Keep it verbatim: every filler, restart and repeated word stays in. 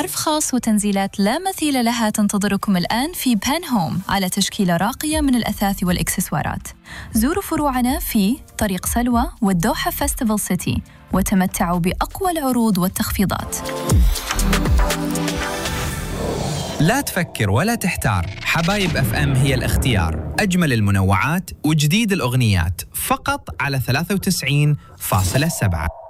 عرض خاص وتنزيلات لا مثيل لها تنتظركم الآن في بان هوم على تشكيلة راقية من الأثاث والإكسسوارات. زوروا فروعنا في طريق سلوى والدوحة فيستيفال سيتي وتمتعوا بأقوى العروض والتخفيضات. لا تفكر ولا تحتار، حبايب اف ام هي الاختيار. أجمل المنوعات وجديد الأغنيات فقط على ثلاثة وتسعين فاصلة سبعة.